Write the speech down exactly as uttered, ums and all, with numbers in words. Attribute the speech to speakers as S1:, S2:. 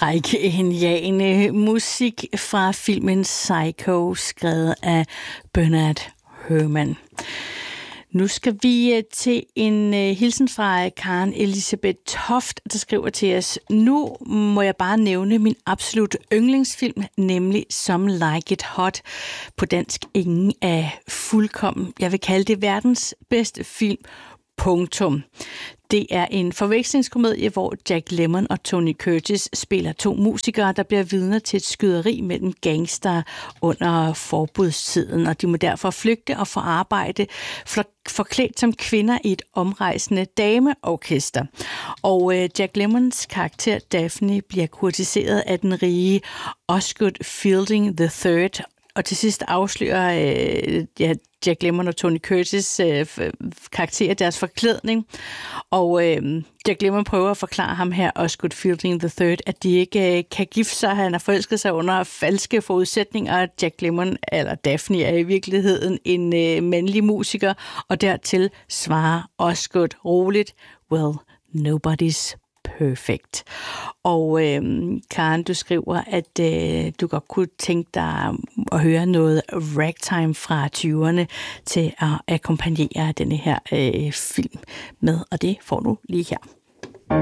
S1: Ej, geniale musik fra filmen Psycho, skrevet af Bernard Herrmann. Nu skal vi til en hilsen fra Karen Elisabeth Toft, der skriver til os: Nu må jeg bare nævne min absolut yndlingsfilm, nemlig Some Like It Hot. På dansk ingen af fuldkommen. Jeg vil kalde det verdens bedste film. Punktum. Det er en forvekslingskomedie, hvor Jack Lemmon og Tony Curtis spiller to musikere, der bliver vidner til et skyderi mellem gangster under forbudstiden, og de må derfor flygte og få arbejde forklædt som kvinder i et omrejsende dameorkester. Og øh, Jack Lemmons karakter Daphne bliver kurtiseret af den rige Osgood Fielding the third, og til sidst afslører øh, ja, Jack Lemmon og Tony Curtis øh, karakterer deres forklædning. Og øh, Jack Lemmon prøver at forklare ham her, Osgood Fielding the third, at de ikke øh, kan gifte sig. Han har forelsket sig under falske forudsætninger. Jack Lemmon, eller Daphne, er i virkeligheden en øh, mandlig musiker. Og dertil svarer Osgood roligt: Well, nobody's perfect. Og øh, Karen, du skriver, at øh, du godt kunne tænke dig at høre noget ragtime fra tyverne til at akkompagnere denne her øh, film med, og det får du lige her.